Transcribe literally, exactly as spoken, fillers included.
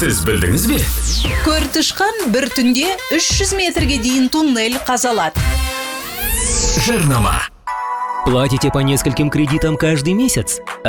Сіз білдіңіз бе? Көртышқан бір түнде үш жүз метрге дейін туннель қазалады. Жарнама. Платите по нескольким кредитам каждый месяц.